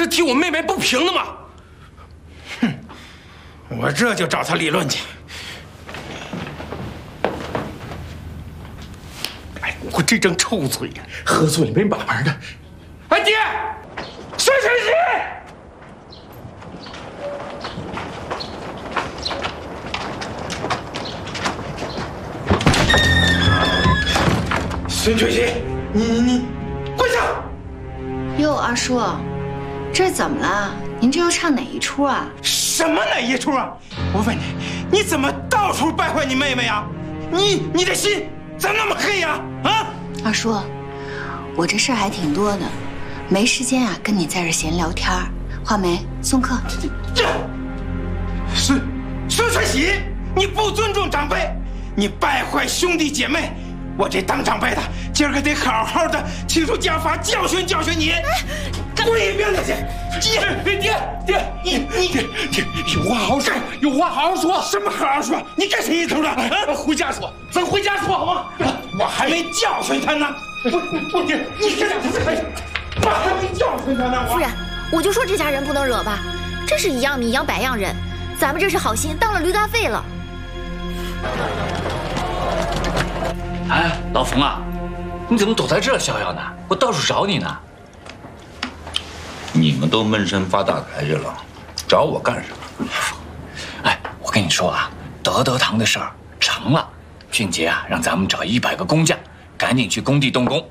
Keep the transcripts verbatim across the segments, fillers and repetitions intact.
是替我妹妹不平的吗？哼，我这就找他理论去。哎，我这张臭嘴呀，喝醉了没把门的。哎，爹，孙水喜。 孙水喜，你你你，跪下！ 哟，二叔，这怎么了？您这又唱哪一出啊？ 什么哪一出啊？我问你，你怎么到处败坏你妹妹呀？你你的心咋那么黑呀？啊！ 二叔，我这事儿还挺多的，没时间啊跟你在这闲聊天儿。画眉，送客。 孙孙水喜，你不尊重长辈，你败坏兄弟姐妹。 我这当长辈的，今儿个得好好的请出家法教训教训你。跪一边去！爹爹爹，你你爹爹有话好好说，有话好好说。什么好好说？你干谁意思了？啊，回家说，咱回家说好吗？我还没教训他呢。不不，爹，你这两天还，我还没教训他呢。 夫人，我就说这家人不能惹吧，真是一样米养百样人。咱们这是好心当了驴肝肺了。 哎，老冯啊，你怎么躲在这儿逍遥呢？我到处找你呢。 你们都闷声发大财去了，找我干什么？ 哎，我跟你说啊，德德堂的事儿成了，俊杰啊，让咱们找一百个工匠，赶紧去工地动工。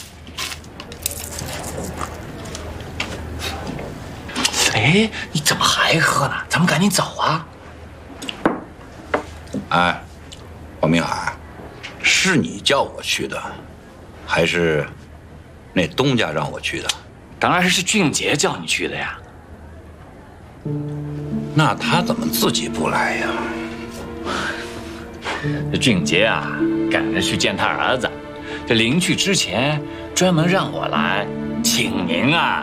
哎，你怎么还喝呢？咱们赶紧走啊！ 哎，黄明海。 是你叫我去的，还是那东家让我去的？ 当然是俊杰叫你去的呀。 那他怎么自己不来呀？ 这俊杰啊，赶着去见他儿子，这临去之前专门让我来请您啊。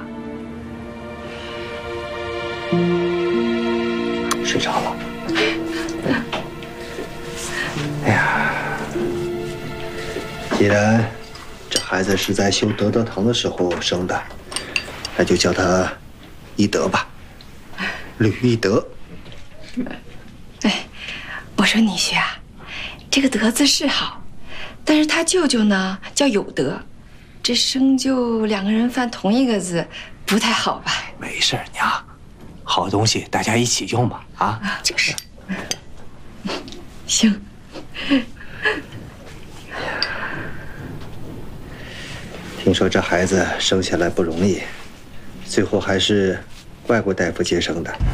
睡着了。哎呀。 既然这孩子是在修德德堂的时候生的，那就叫他一德吧，吕一德。 哎，我说女婿啊，这个德字是好，但是他舅舅呢叫有德，这生就两个人犯同一个字，不太好吧？ 没事，娘，好东西大家一起用嘛，啊， 就是。行。 听说这孩子生下来不容易，最后还是外国大夫接生的。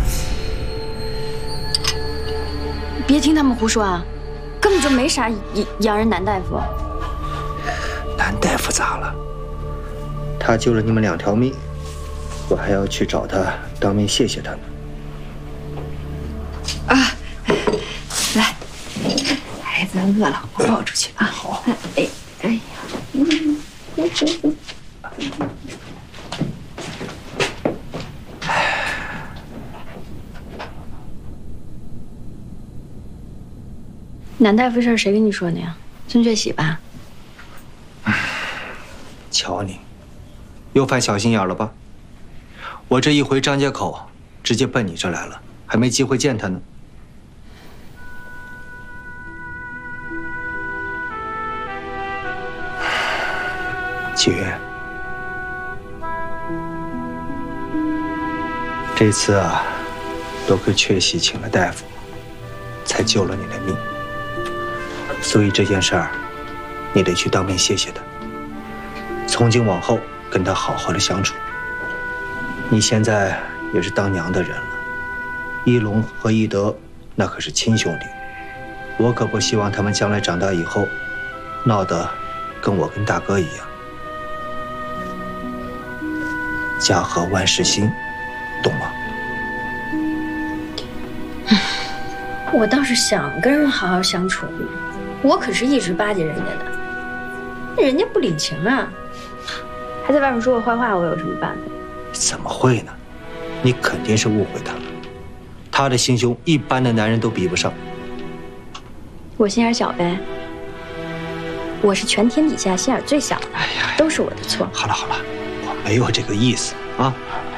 别听他们胡说啊，根本就没啥洋人男大夫。 男大夫咋了？他救了你们两条命，我还要去找他当面谢谢他呢。 啊，来，孩子饿了，我抱出去啊。好。哎，哎呀，嗯。 男大夫事儿谁跟你说的呀？孙觉喜吧？ 瞧你，又犯小心眼了吧？我这一回张家口，直接奔你这来了，还没机会见他呢。启云，这次啊，多亏阙喜请了大夫，才救了你的命。所以这件事儿，你得去当面谢谢他。从今往后，跟他好好的相处。你现在也是当娘的人了，一龙和一德那可是亲兄弟，我可不希望他们将来长大以后，闹得跟我跟大哥一样。 家和万事兴，懂吗？ 我倒是想跟人好好相处，我可是一直巴结人家的，人家不领情啊，还在外面说我坏话，我有什么办法？ 怎么会呢？你肯定是误会他了，他的心胸一般的男人都比不上。 我心眼小呗，我是全天底下心眼最小的， 哎呀， 都是我的错。 好了好了。 没有这个意思啊！